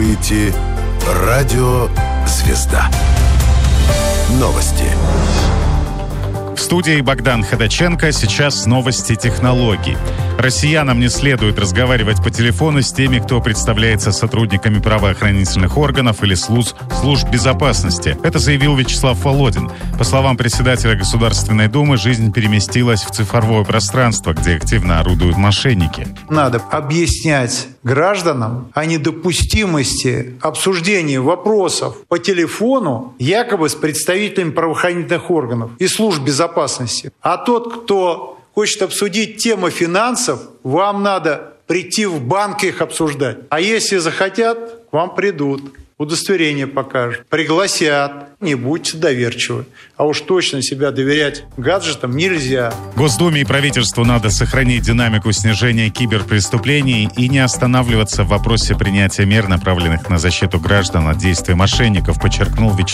слушаете «Радио Звезда». Новости. В студии Богдан Ходаченко. Сейчас новости технологий. Россиянам не следует разговаривать по телефону с теми, кто представляется сотрудниками правоохранительных органов или служб безопасности. Это заявил Вячеслав Володин. По словам председателя Государственной Думы, жизнь переместилась в цифровое пространство, где активно орудуют мошенники. Надо объяснять гражданам о недопустимости обсуждения вопросов по телефону якобы с представителями правоохранительных органов и служб безопасности. А тот, кто хочет обсудить тему финансов, вам надо прийти в банк их обсуждать. А если захотят, к вам придут, удостоверение покажут, пригласят. Не будьте доверчивы. А уж точно себя доверять гаджетам нельзя. Госдуме и правительству надо сохранить динамику снижения киберпреступлений и не останавливаться в вопросе принятия мер, направленных на защиту граждан от действий мошенников, подчеркнул Вячеслав